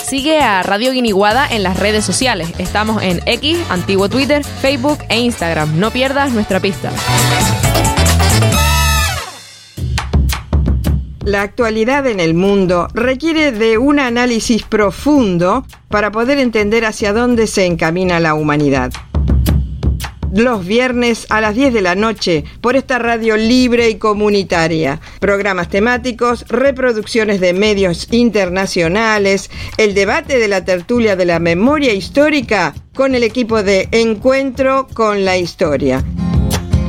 Sigue a Radio Guiniguada en las redes sociales. Estamos en X, antiguo Twitter, Facebook e Instagram. No pierdas nuestra pista. La actualidad en el mundo requiere de un análisis profundo para poder entender hacia dónde se encamina la humanidad. Los viernes a las 10 de la noche por esta radio libre y comunitaria. Programas temáticos, reproducciones de medios internacionales, el debate de la tertulia de la memoria histórica con el equipo de Encuentro con la Historia.